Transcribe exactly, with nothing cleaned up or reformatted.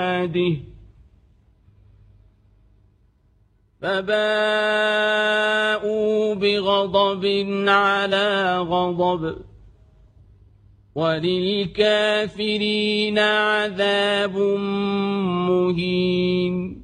عباده فباءوا بغضب على غضب وللكافرين عذاب مهين.